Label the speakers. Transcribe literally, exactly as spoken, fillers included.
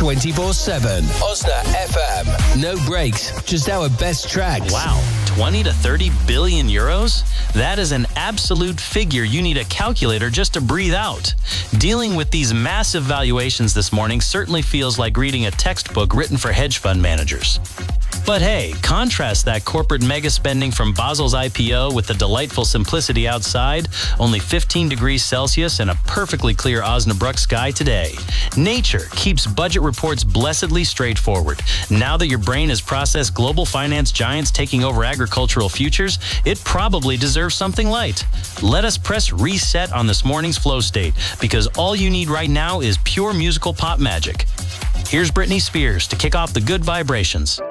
Speaker 1: twenty-four seven. Osna F M. No breaks, just our best tracks.
Speaker 2: Wow, twenty to thirty billion euros? That is an absolute figure you need a calculator just to breathe out. Dealing with these massive valuations this morning certainly feels like reading a textbook written for hedge fund managers. But hey, contrast that corporate mega spending from Basel's I P O with the delightful simplicity outside, only fifteen degrees Celsius and a perfectly clear Osnabrück sky today. Nature keeps budget reports blessedly straightforward. Now that your brain has processed global finance giants taking over agricultural futures, it probably deserves something light. Let us press reset on this morning's flow state, because all you need right now is pure musical pop magic. Here's Britney Spears to kick off the good vibrations.